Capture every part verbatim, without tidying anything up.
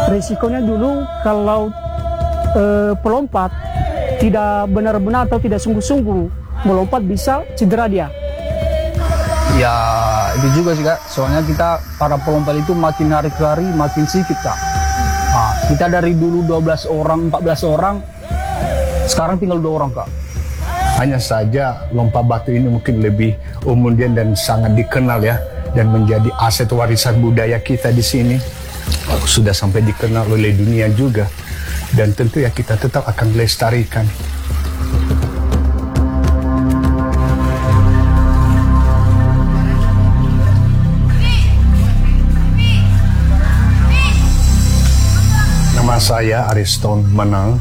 Risikonya dulu kalau eh, pelompat tidak benar-benar atau tidak sungguh-sungguh melompat bisa cedera dia. Ya itu juga sih Kak, soalnya kita para pelompat itu makin hari ke hari makin sedikit Kak. Nah, kita dari dulu dua belas orang, empat belas orang, sekarang tinggal dua orang Kak. Hanya saja lompat batu ini mungkin lebih umum dan sangat dikenal ya, dan menjadi aset warisan budaya kita di sini. Sudah sampai dikenal oleh dunia juga, dan tentu ya kita tetap akan lestarikan. Nama saya Ariston Menang,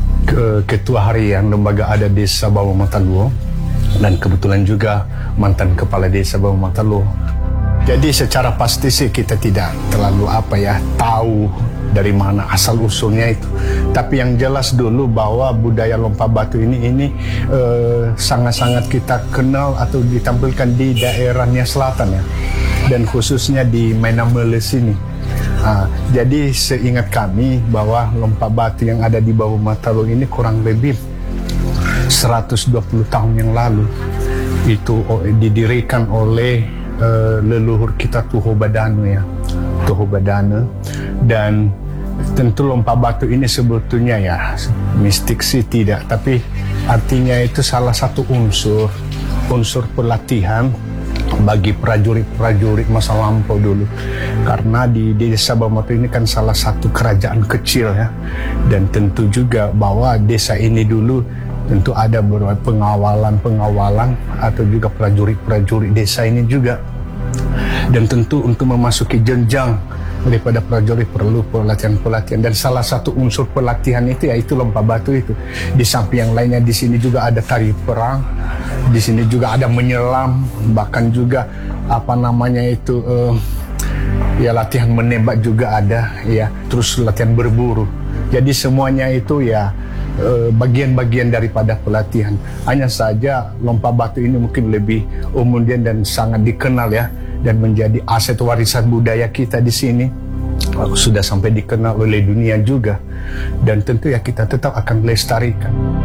Ketua Harian Lembaga Adat Desa Bawah Mataluo, dan kebetulan juga mantan Kepala Desa Bawah Mataluo. Jadi secara pasti sih kita tidak terlalu apa ya tahu dari mana asal usulnya itu. Tapi yang jelas dulu bahwa budaya lompat batu ini ini sangat-sangat eh, kita kenal atau ditampilkan di daerahnya selatan ya, dan khususnya di Mainamele sini. Nah, jadi seingat kami bahwa lompat batu yang ada di Bawah Mataluo ini kurang lebih seratus dua puluh tahun yang lalu itu didirikan oleh Uh, leluhur kita Tuho Badano ya, Tuho Badano. Dan tentu lompat batu ini sebetulnya ya mistik sih tidak, tapi artinya itu salah satu unsur unsur pelatihan bagi prajurit-prajurit masa lampau dulu, karena di, di desa Bawah Mataluo ini kan salah satu kerajaan kecil ya, dan tentu juga bahwa desa ini dulu tentu ada beberapa pengawalan-pengawalan atau juga prajurit-prajurit desa ini juga. Dan tentu untuk memasuki jenjang daripada prajurit perlu pelatihan-pelatihan, dan salah satu unsur pelatihan itu yaitu lompat batu itu. Di samping yang lainnya di sini juga ada tari perang, di sini juga ada menyelam, bahkan juga apa namanya itu uh, ya latihan menembak juga ada ya, terus latihan berburu. Jadi semuanya itu ya bagian-bagian daripada pelatihan. Hanya saja lompat batu ini mungkin lebih umum dan sangat dikenal ya, dan menjadi aset warisan budaya kita di sini. Sudah sampai dikenal oleh dunia juga, dan tentu ya kita tetap akan lestarikan.